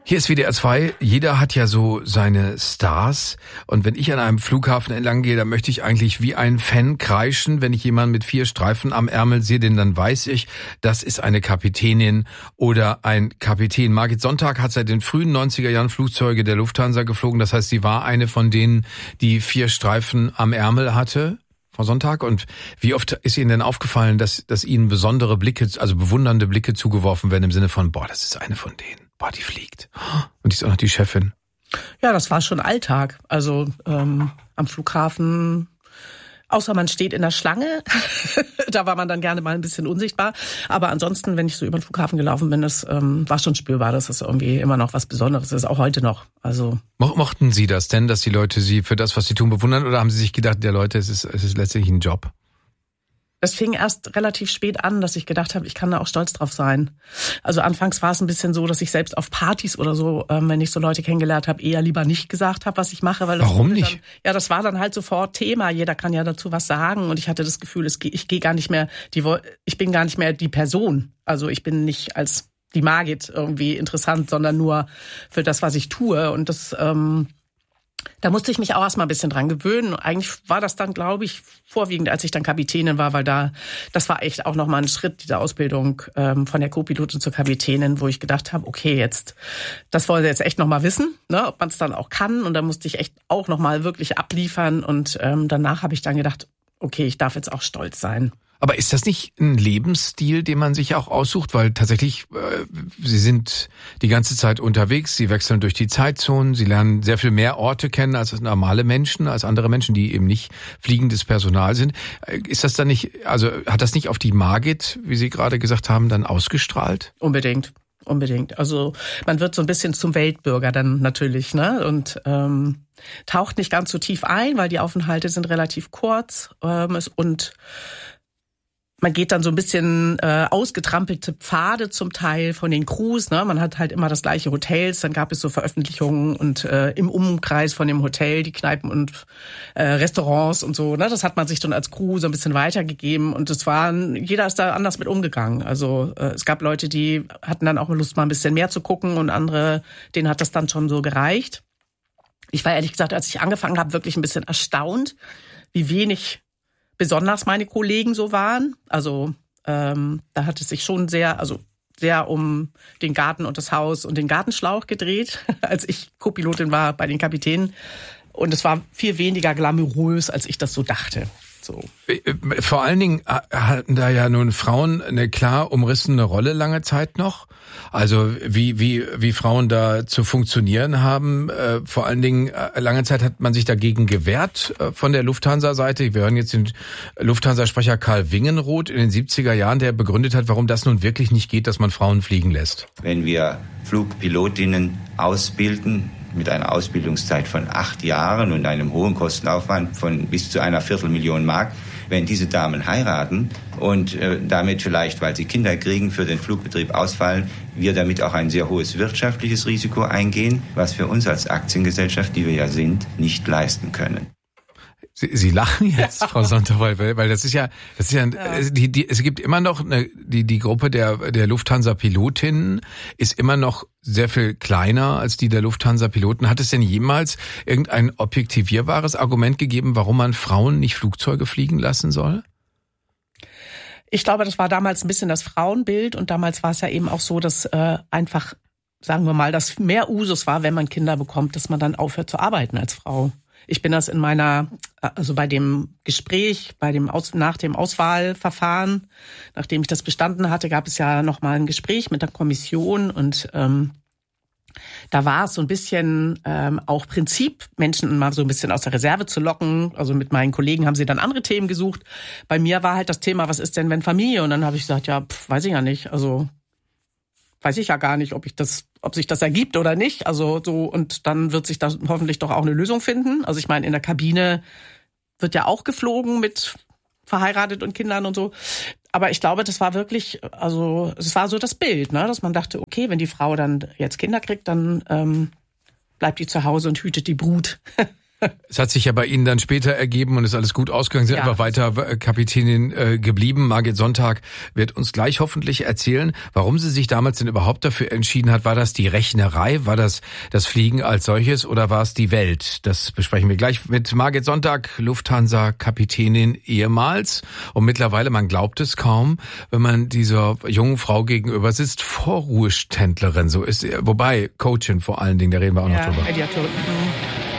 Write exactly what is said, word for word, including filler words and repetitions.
Hier ist W D R zwei. Jeder hat ja so seine Stars. Und wenn ich an einem Flughafen entlang gehe, dann möchte ich eigentlich wie ein Fan kreischen. Wenn ich jemanden mit vier Streifen am Ärmel sehe, denn dann weiß ich, das ist eine Kapitänin oder ein Kapitän. Margit Sonntag hat seit den frühen neunziger Jahren Flugzeuge der Lufthansa geflogen. Das heißt, sie war eine von denen, die vier Streifen am Ärmel hatte. Frau Sonntag, und wie oft ist Ihnen denn aufgefallen, dass, dass Ihnen besondere Blicke, also bewundernde Blicke zugeworfen werden im Sinne von, boah, das ist eine von denen, boah, die fliegt. Und die ist auch noch die Chefin. Ja, das war schon Alltag. Also ähm, am Flughafen, außer man steht in der Schlange, da war man dann gerne mal ein bisschen unsichtbar. Aber ansonsten, wenn ich so über den Flughafen gelaufen bin, das ähm, war schon spürbar, dass das irgendwie immer noch was Besonderes ist, auch heute noch. Also Mo- mochten Sie das denn, dass die Leute Sie für das, was Sie tun, bewundern? Oder haben Sie sich gedacht, der Leute, es ist, es ist letztlich ein Job? Das fing erst relativ spät an, dass ich gedacht habe, ich kann da auch stolz drauf sein. Also anfangs war es ein bisschen so, dass ich selbst auf Partys oder so, ähm, wenn ich so Leute kennengelernt habe, eher lieber nicht gesagt habe, was ich mache. Weil das Warum nicht? Dann, ja, das war dann halt sofort Thema. Jeder kann ja dazu was sagen. Und ich hatte das Gefühl, es, ich gehe gar nicht mehr, die, ich bin gar nicht mehr die Person. Also ich bin nicht als die Margit irgendwie interessant, sondern nur für das, was ich tue. Und das... Ähm, Da musste ich mich auch erstmal ein bisschen dran gewöhnen. Eigentlich war das dann, glaube ich, vorwiegend, als ich dann Kapitänin war, weil da, das war echt auch nochmal ein Schritt, diese Ausbildung ähm, von der Co-Pilotin zur Kapitänin, wo ich gedacht habe, okay, jetzt, das wollen sie jetzt echt nochmal wissen, ne, ob man es dann auch kann. Und da musste ich echt auch nochmal wirklich abliefern. Und ähm, danach habe ich dann gedacht, okay, ich darf jetzt auch stolz sein. Aber ist das nicht ein Lebensstil, den man sich auch aussucht? Weil tatsächlich, äh, Sie sind die ganze Zeit unterwegs, Sie wechseln durch die Zeitzonen, Sie lernen sehr viel mehr Orte kennen als normale Menschen, als andere Menschen, die eben nicht fliegendes Personal sind. Ist das dann nicht, also hat das nicht auf die Margit, wie Sie gerade gesagt haben, dann ausgestrahlt? Unbedingt. Unbedingt. Also man wird so ein bisschen zum Weltbürger dann natürlich, ne? Und ähm, taucht nicht ganz so tief ein, weil die Aufenthalte sind relativ kurz ähm, und man geht dann so ein bisschen äh, ausgetrampelte Pfade zum Teil von den Crews. Ne? Man hat halt immer das gleiche Hotels. Dann gab es so Veröffentlichungen und äh, im Umkreis von dem Hotel die Kneipen und äh, Restaurants und so. Ne? Das hat man sich dann als Crew so ein bisschen weitergegeben. Und es war, jeder ist da anders mit umgegangen. Also äh, es gab Leute, die hatten dann auch Lust, mal ein bisschen mehr zu gucken. Und andere, denen hat das dann schon so gereicht. Ich war ehrlich gesagt, als ich angefangen habe, wirklich ein bisschen erstaunt, wie wenig besonders meine Kollegen so waren. Also ähm, da hat es sich schon sehr, also sehr um den Garten und das Haus und den Gartenschlauch gedreht, als ich Co-Pilotin war bei den Kapitänen. Und es war viel weniger glamourös, als ich das so dachte. So. Vor allen Dingen hatten da ja nun Frauen eine klar umrissene Rolle lange Zeit noch. Also wie wie wie Frauen da zu funktionieren haben. Äh, vor allen Dingen äh, lange Zeit hat man sich dagegen gewehrt äh, von der Lufthansa-Seite. Wir hören jetzt den Lufthansa-Sprecher Karl Wingenroth in den siebziger Jahren, der begründet hat, warum das nun wirklich nicht geht, dass man Frauen fliegen lässt. Wenn wir Flugpilotinnen ausbilden, mit einer Ausbildungszeit von acht Jahren und einem hohen Kostenaufwand von bis zu einer Viertelmillion Mark, wenn diese Damen heiraten und äh, damit vielleicht, weil sie Kinder kriegen, für den Flugbetrieb ausfallen, wir damit auch ein sehr hohes wirtschaftliches Risiko eingehen, was wir uns als Aktiengesellschaft, die wir ja sind, nicht leisten können. Sie, Sie lachen jetzt, Frau Sonntag, weil, weil das ist ja, das ist ja, ja. Die, die, es gibt immer noch eine, die, die Gruppe der, der Lufthansa-Pilotinnen ist immer noch sehr viel kleiner als die der Lufthansa-Piloten. Hat es denn jemals irgendein objektivierbares Argument gegeben, warum man Frauen nicht Flugzeuge fliegen lassen soll? Ich glaube, das war damals ein bisschen das Frauenbild und damals war es ja eben auch so, dass äh, einfach, sagen wir mal, dass mehr Usus war, wenn man Kinder bekommt, dass man dann aufhört zu arbeiten als Frau. Ich bin das in meiner, also bei dem Gespräch, bei dem Aus, nach dem Auswahlverfahren, nachdem ich das bestanden hatte, gab es ja noch mal ein Gespräch mit der Kommission und ähm, da war es so ein bisschen ähm, auch Prinzip, Menschen mal so ein bisschen aus der Reserve zu locken. Also mit meinen Kollegen haben sie dann andere Themen gesucht. Bei mir war halt das Thema, was ist denn, wenn Familie? Und dann habe ich gesagt, ja, pf, weiß ich ja nicht. Also weiß ich ja gar nicht, ob ich das, ob sich das ergibt oder nicht. Also so, und dann wird sich da hoffentlich doch auch eine Lösung finden. Also ich meine, in der Kabine wird ja auch geflogen mit verheiratet und Kindern und so. Aber ich glaube, das war wirklich, also es war so das Bild, ne, dass man dachte, okay, wenn die Frau dann jetzt Kinder kriegt, dann ähm, bleibt die zu Hause und hütet die Brut. Es hat sich ja bei Ihnen dann später ergeben und ist alles gut ausgegangen. Sie sind ja einfach weiter Kapitänin äh, geblieben. Margit Sonntag wird uns gleich hoffentlich erzählen, warum sie sich damals denn überhaupt dafür entschieden hat. War das die Rechnerei? War das das Fliegen als solches oder war es die Welt? Das besprechen wir gleich mit Margit Sonntag, Lufthansa-Kapitänin ehemals. Und mittlerweile, man glaubt es kaum, wenn man dieser jungen Frau gegenüber sitzt, Vorruheständlerin. So ist sie. Wobei, Coachin vor allen Dingen, da reden wir auch ja, noch drüber. Mediatorin.